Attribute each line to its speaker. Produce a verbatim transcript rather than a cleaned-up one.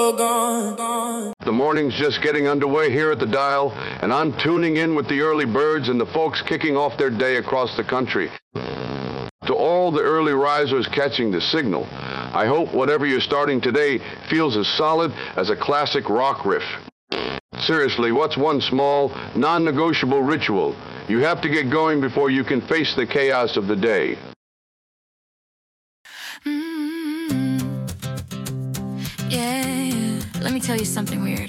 Speaker 1: The morning's just getting underway here at the dial, and I'm tuning in with the early birds and the folks kicking off their day across the country. To all the early risers catching the signal, I hope whatever you're starting today feels as solid as a classic rock riff. Seriously, what's one small, non-negotiable ritual you have to get going before you can face the chaos of the day?
Speaker 2: Mm-hmm. Yeah, let me tell you something weird.